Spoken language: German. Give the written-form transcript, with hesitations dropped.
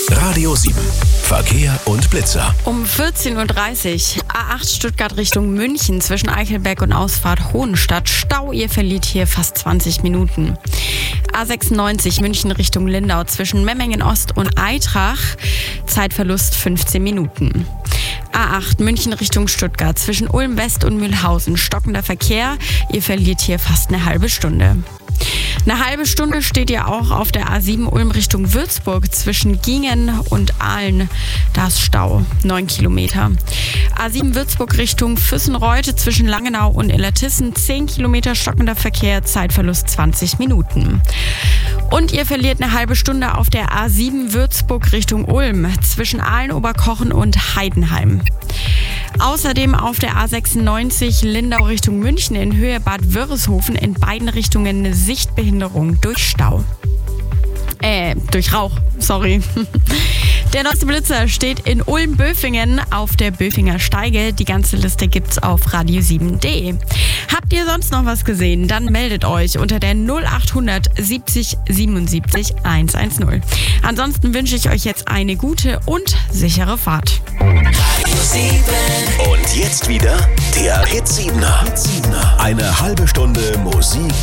Radio 7. Verkehr und Blitzer. Um 14.30 Uhr, A8 Stuttgart Richtung München zwischen Eichelberg und Ausfahrt Hohenstadt. Stau, ihr verliert hier fast 20 Minuten. A96 München Richtung Lindau zwischen Memmingen Ost und Aitrach. Zeitverlust 15 Minuten. A8 München Richtung Stuttgart zwischen Ulm West und Mühlhausen. Stockender Verkehr, ihr verliert hier fast eine halbe Stunde. Eine halbe Stunde steht ihr auch auf der A7 Ulm Richtung Würzburg zwischen Gingen und Aalen. Da ist Stau, 9 Kilometer. A7 Würzburg Richtung Füssenreuth zwischen Langenau und Illertissen, 10 Kilometer stockender Verkehr, Zeitverlust 20 Minuten. Und ihr verliert eine halbe Stunde auf der A7 Würzburg Richtung Ulm zwischen Aalen-Oberkochen und Heidenheim. Außerdem auf der A96 Lindau Richtung München in Höhe Bad Wörishofen in beiden Richtungen eine Sichtbehinderung durch Rauch, sorry. Der neueste Blitzer steht in Ulm-Böfingen auf der Böfinger Steige. Die ganze Liste gibt's auf radio7.de. Habt ihr sonst noch was gesehen? Dann meldet euch unter der 0800 70 77 110. Ansonsten wünsche ich euch jetzt eine gute und sichere Fahrt. Radio 7. Und jetzt wieder der Hit 7er. Eine halbe Stunde Musik